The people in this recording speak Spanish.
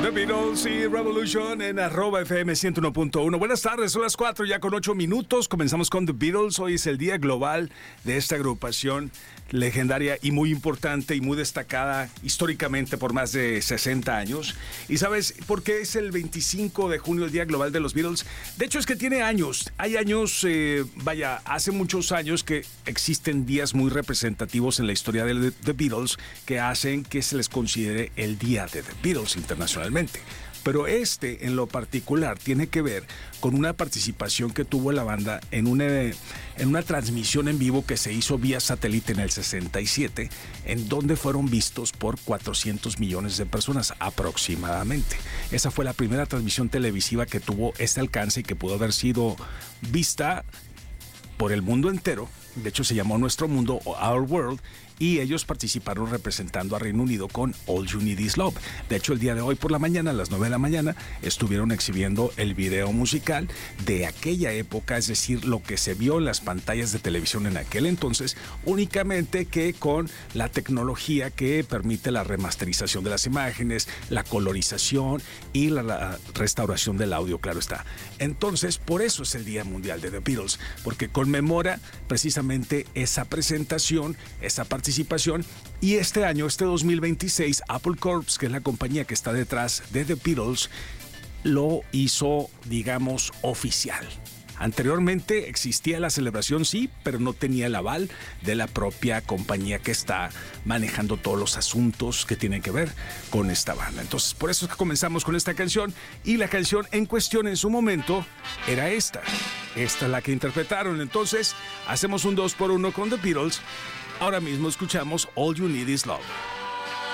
The Beatles y Revolution en @FM 101.1. Buenas tardes, son las 4 ya con 8 minutos. Comenzamos con The Beatles. Hoy es el día global de esta agrupación legendaria y muy importante y muy destacada históricamente por más de 60 años. ¿Y sabes por qué es el 25 de junio el día global de los Beatles? De hecho es que tiene años. Hay años, hace muchos años que existen días muy representativos en la historia de The Beatles que hacen que se les considere el día de The Beatles internacionalmente. Pero este, en lo particular, tiene que ver con una participación que tuvo la banda en una transmisión en vivo que se hizo vía satélite en el 67, en donde fueron vistos por 400 millones de personas aproximadamente. Esa fue la primera transmisión televisiva que tuvo este alcance y que pudo haber sido vista por el mundo entero. De hecho, se llamó Nuestro Mundo o Our World, y ellos participaron representando a Reino Unido con All You Need Is Love. De hecho, el día de hoy por la mañana, a las 9 de la mañana, estuvieron exhibiendo el video musical de aquella época, es decir, lo que se vio en las pantallas de televisión en aquel entonces, únicamente que con la tecnología que permite la remasterización de las imágenes, la colorización y la restauración del audio, claro está. Entonces, por eso es el Día Mundial de The Beatles, porque conmemora precisamente esa presentación, esa participación. Y este año, este 2026, Apple Corps, que es la compañía que está detrás de The Beatles, lo hizo, digamos, oficial. Anteriormente existía la celebración, sí, pero no tenía el aval de la propia compañía que está manejando todos los asuntos que tienen que ver con esta banda. Entonces, por eso es que comenzamos con esta canción, y la canción en cuestión en su momento era esta. Esta es la que interpretaron. Entonces, hacemos un 2x1 con The Beatles. Ahora mismo escuchamos All You Need Is Love.